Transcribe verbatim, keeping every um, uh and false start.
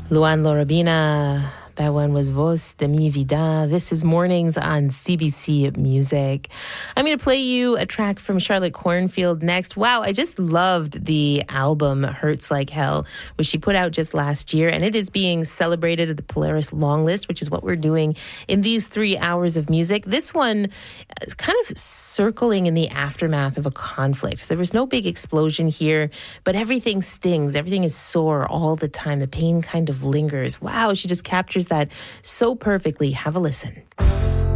Luan Lorabina. That one was Voz de mi vida. This is Mornings on C B C Music. I'm going to play you a track from Charlotte Cornfield next. Wow, I just loved the album Hurts Like Hell, which she put out just last year, and it is being celebrated at the Polaris Long List, which is what we're doing in these three hours of music. This one is kind of circling in the aftermath of a conflict. There was no big explosion here, but everything stings. Everything is sore all the time. The pain kind of lingers. Wow, she just captures that so perfectly. Have a listen.